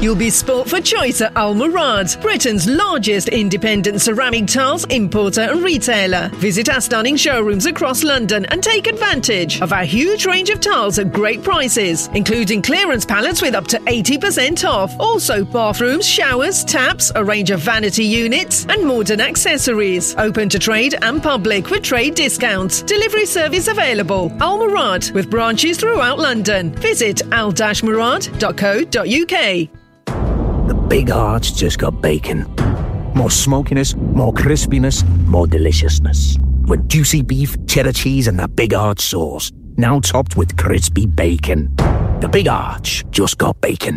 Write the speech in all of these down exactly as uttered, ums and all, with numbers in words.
You'll be sport for choice at Al Murad, Britain's largest independent ceramic tiles importer and retailer. Visit our stunning showrooms across London and take advantage of our huge range of tiles at great prices, including clearance pallets with up to eighty percent off. Also bathrooms, showers, taps, a range of vanity units and modern accessories. Open to trade and public with trade discounts. Delivery service available. Al Murad, with branches throughout London. Visit al dash murad dot co dot uk. The Big Arch just got bacon. More smokiness, more crispiness, more deliciousness. With juicy beef, cheddar cheese and that Big Arch sauce. Now topped with crispy bacon. The Big Arch just got bacon.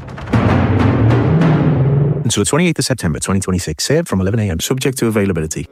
Until the twenty-eighth of September twenty twenty-six. Served from eleven a m subject to availability.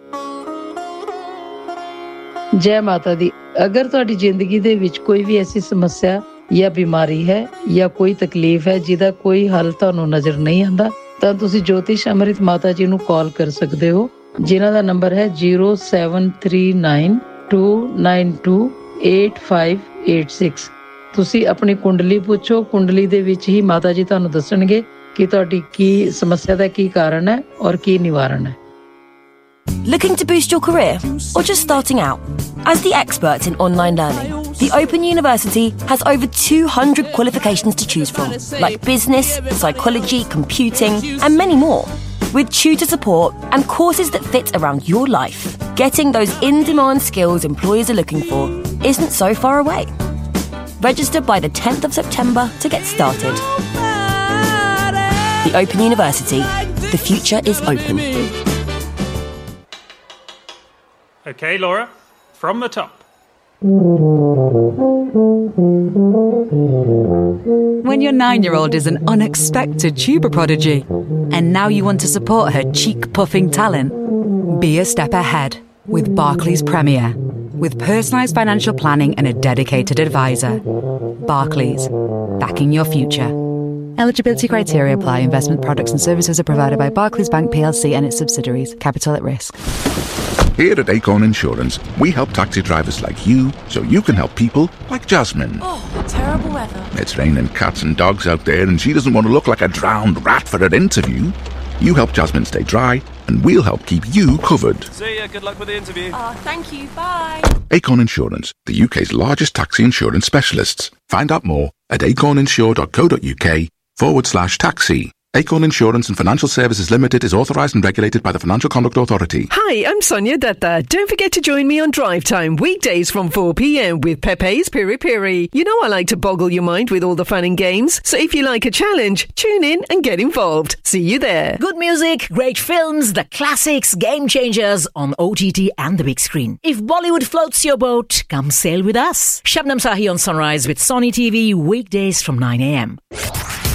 जय माता दी। अगर ਤੁਹਾਡੀ ਜ਼ਿੰਦਗੀ ਦੇ ਵਿੱਚ ਕੋਈ ਵੀ ਐਸੀ ਸਮੱਸਿਆ ਜਾਂ ਬਿਮਾਰੀ ਹੈ ਜਾਂ ਕੋਈ ਤਕਲੀਫ ਹੈ ਜਿਹਦਾ ਕੋਈ ਹੱਲ ਤੁਹਾਨੂੰ ਨਜ਼ਰ ਨਹੀਂ ਆਉਂਦਾ ਤਾਂ ਤੁਸੀਂ ਜੋਤਿਸ਼ ਅੰਮ੍ਰਿਤ ਮਾਤਾ ਜੀ ਨੂੰ ਕਾਲ ਕਰ ਸਕਦੇ ਹੋ ਜਿਨ੍ਹਾਂ ਦਾ ਨੰਬਰ ਹੈ zero seven three nine two nine two eight five eight six। ਤੁਸੀਂ ਆਪਣੀ ਕੁੰਡਲੀ ਪੁੱਛੋ, ਕੁੰਡਲੀ ਦੇ ਵਿੱਚ ਹੀ ਮਾਤਾ ਜੀ ਤੁਹਾਨੂੰ ਦੱਸਣਗੇ ਕਿ ਤੁਹਾਡੀ ਕੀ ਸਮੱਸਿਆ ਦਾ ਕੀ ਕਾਰਨ ਹੈ ਔਰ ਕੀ ਨਿਵਾਰਨ ਹੈ। Looking to boost your career or just starting out? As the experts in online learning, the Open University has over two hundred qualifications to choose from, like business, psychology, computing, and many more. With tutor support and courses that fit around your life, getting those in-demand skills employers are looking for isn't so far away. Register by the tenth of September to get started. The Open University. The future is open. Okay, Laura, from the top. When your nine-year-old is an unexpected tuber prodigy and now you want to support her cheek-puffing talent, be a step ahead with Barclays Premier. With personalised financial planning and a dedicated advisor. Barclays, backing your future. Eligibility criteria apply. Investment products and services are provided by Barclays Bank P L C and its subsidiaries. Capital at risk. Here at Acorn Insurance, we help taxi drivers like you so you can help people like Jasmine. Oh, terrible weather. It's raining cats and dogs out there and she doesn't want to look like a drowned rat for her interview. You help Jasmine stay dry and we'll help keep you covered. See ya, good luck with the interview. Oh, thank you, bye. Acorn Insurance, the U K's largest taxi insurance specialists. Find out more at acorninsure dot co dot uk forward slash taxi. Acorn Insurance and Financial Services Limited is authorised and regulated by the Financial Conduct Authority. Hi, I'm Sonia Dutta. Don't forget to join me on Drive Time, weekdays from four p m with Pepe's Piri Piri. You know I like to boggle your mind with all the fun and games, so if you like a challenge, tune in and get involved. See you there. Good music, great films, the classics, game changers on O T T and the big screen. If Bollywood floats your boat, come sail with us. Shabnam Sahi on Sunrise with Sony T V, weekdays from nine a m